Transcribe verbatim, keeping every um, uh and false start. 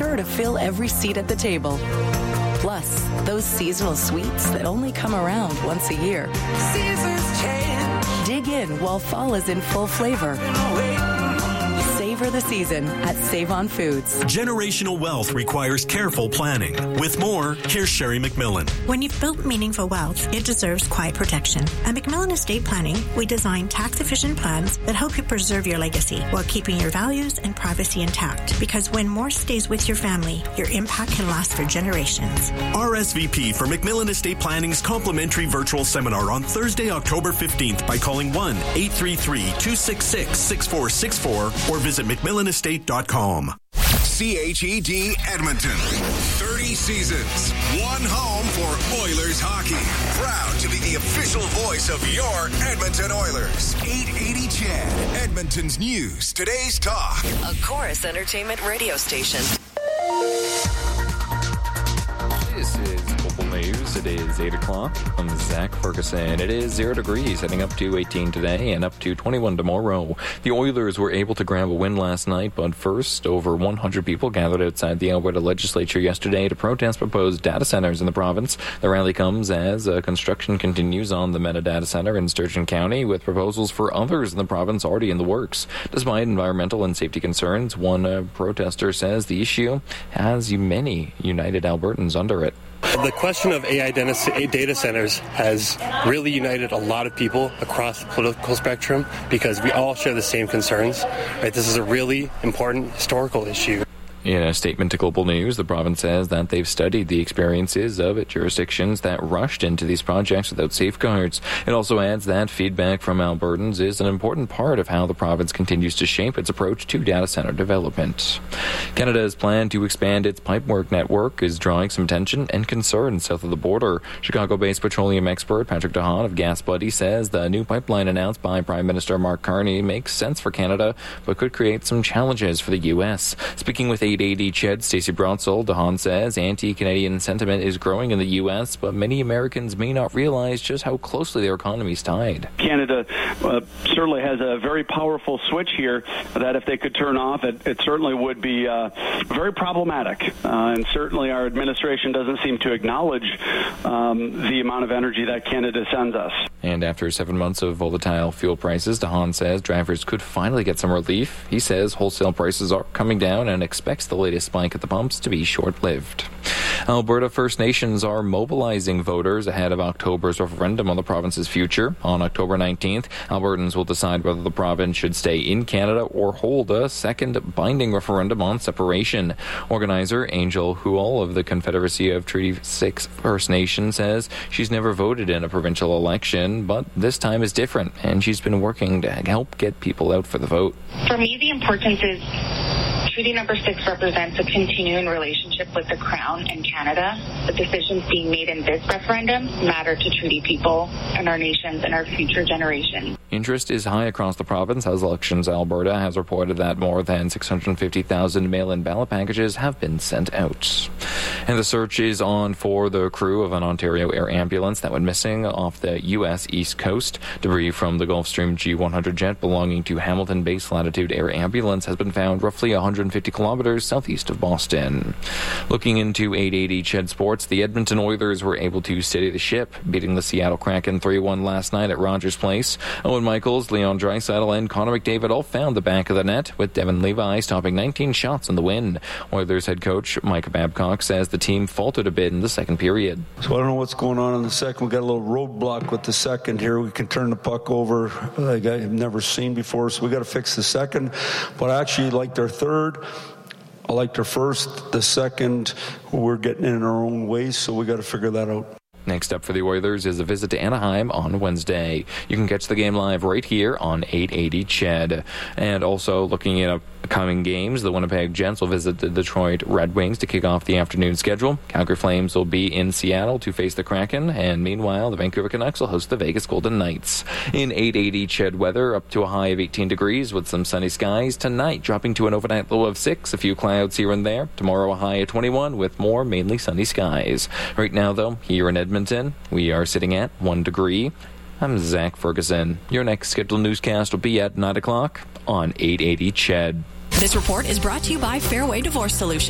sure to fill every seat at the table. Plus, those seasonal sweets that only come around once a year. Seasons change. Dig in while fall is in full flavor. Savor the season at Save-On Foods. Generational wealth requires careful planning. With more, here's Sherry McMillan. When you've built meaningful wealth, it deserves quiet protection. At McMillan Estate Planning, we design tax-efficient plans that help you preserve your legacy while keeping your values and privacy intact. Because when more stays with your family, your impact can last for generations. R S V P for McMillan Estate Planning's complimentary virtual seminar on Thursday, October fifteenth by calling one eight three three, two six six, six four six four or visit mcmillan estate dot com. C H E D Edmonton. thirty seasons. One home for Oilers hockey. Proud to be the official voice of your Edmonton Oilers. eight eighty C H E D. Edmonton's news. Today's talk. A Chorus Entertainment radio station. This is Global News. It is eight o'clock. I'm Zach Ferguson. It is zero degrees, heading up to eighteen today and up to twenty-one tomorrow. The Oilers were able to grab a win last night, but first, over one hundred people gathered outside the Alberta legislature yesterday to protest proposed data centers in the province. The rally comes as uh, construction continues on the Meta Data Center in Sturgeon County, with proposals for others in the province already in the works. Despite environmental and safety concerns, one uh, protester says the issue has many United Albertans under it. The question of A I data centers has really united a lot of people across the political spectrum because we all share the same concerns. Right? This is a really important historical issue. In a statement to Global News, the province says that they've studied the experiences of jurisdictions that rushed into these projects without safeguards. It also adds that feedback from Albertans is an important part of how the province continues to shape its approach to data center development. Canada's plan to expand its pipework network is drawing some attention and concern south of the border. Chicago-based petroleum expert Patrick DeHaan of Gas Buddy says the new pipeline announced by Prime Minister Mark Carney makes sense for Canada, but could create some challenges for the U S. Speaking with eight eighty C H E D, Stacey Bronsel, DeHaan says anti-Canadian sentiment is growing in the U S, but many Americans may not realize just how closely their economy is tied. Canada uh, certainly has a very powerful switch here that if they could turn off, it, it certainly would be uh, very problematic. Uh, and certainly our administration doesn't seem to acknowledge um, the amount of energy that Canada sends us. And after seven months of volatile fuel prices, DeHaan says drivers could finally get some relief. He says wholesale prices are coming down and expects the latest spike at the pumps to be short-lived. Alberta First Nations are mobilizing voters ahead of October's referendum on the province's future. On October nineteenth, Albertans will decide whether the province should stay in Canada or hold a second binding referendum on separation. Organizer Angel Huol of the Confederacy of Treaty six First Nations says she's never voted in a provincial election, but this time is different, and she's been working to help get people out for the vote. For me, the importance is Treaty Number Six represents a continuing relationship with the Crown and Canada. The decisions being made in this referendum matter to treaty people and our nations and our future generations. Interest is high across the province as Elections Alberta has reported that more than six hundred fifty thousand mail-in ballot packages have been sent out. And the search is on for the crew of an Ontario Air ambulance that went missing off the U S East Coast. Debris from the Gulfstream G one hundred jet belonging to Hamilton Base Latitude Air Ambulance has been found roughly one hundred fifty kilometers southeast of Boston. Looking into eight eighty C H E D Sports, the Edmonton Oilers were able to steady the ship, beating the Seattle Kraken three one last night at Rogers Place. Owen Michaels, Leon Draisaitl, and Connor McDavid all found the back of the net, with Devin Levi stopping nineteen shots in the win. Oilers head coach Mike Babcock says the team faltered a bit in the second period. So I don't know what's going on in the second. We got a little roadblock with the second here. We can turn the puck over like I've never seen before, so we got to fix the second. But I actually liked our third. I liked our first. The second, we're getting in our own way, so we got to figure that out. Next up for the Oilers is a visit to Anaheim on Wednesday. You can catch the game live right here on eight eighty C H E D. And also looking at upcoming games, the Winnipeg Jets will visit the Detroit Red Wings to kick off the afternoon schedule. Calgary Flames will be in Seattle to face the Kraken. And meanwhile, the Vancouver Canucks will host the Vegas Golden Knights. In eight eighty C H E D weather, up to a high of eighteen degrees with some sunny skies. Tonight, dropping to an overnight low of six, a few clouds here and there. Tomorrow, a high of twenty-one with more mainly sunny skies. Right now, though, here in Edmonton, Edmonton, we are sitting at one degree. I'm Zach Ferguson. Your next scheduled newscast will be at nine o'clock on eight eighty C H E D. This report is brought to you by Fairway Divorce Solutions.